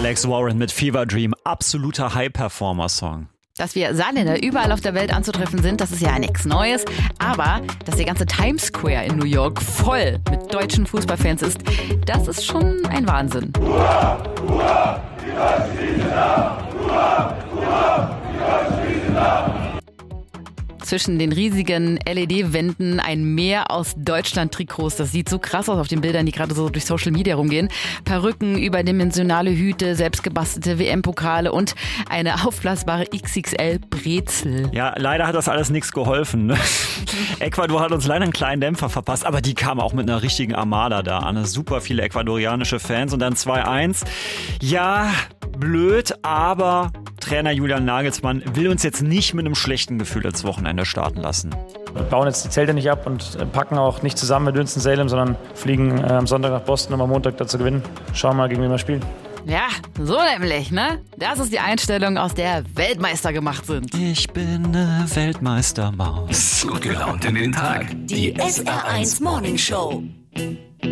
Alex Warren mit Fever Dream. Absoluter High-Performer-Song. Dass wir Saarländer überall auf der Welt anzutreffen sind, das ist ja nichts Neues. Aber dass der ganze Times Square in New York voll mit deutschen Fußballfans ist, das ist schon ein Wahnsinn. Hurra, hurra, die Deutschen sind da! Hurra, hurra, die Deutschen sind da! Zwischen den riesigen LED-Wänden ein Meer aus Deutschland-Trikots. Das sieht so krass aus auf den Bildern, die gerade so durch Social Media rumgehen. Perücken, überdimensionale Hüte, selbstgebastelte WM-Pokale und eine aufblasbare XXL-Brezel. Ja, leider hat das alles nichts geholfen. Ne? Ecuador hat uns leider einen kleinen Dämpfer verpasst, aber die kamen auch mit einer richtigen Armada da an. Super viele ecuadorianische Fans und dann 2-1. Ja, blöd, aber Trainer Julian Nagelsmann will uns jetzt nicht mit einem schlechten Gefühl ins Wochenende starten lassen. Wir bauen jetzt die Zelte nicht ab und packen auch nicht zusammen mit Winston-Salem, sondern fliegen am Sonntag nach Boston, um am Montag da zu gewinnen. Schauen mal, gegen wen wir spielen. Ja, so nämlich, ne? Das ist die Einstellung, aus der Weltmeister gemacht sind. Ich bin eine Weltmeistermaus. Gut gelaunt in den Tag. Die SR1 Morning Show.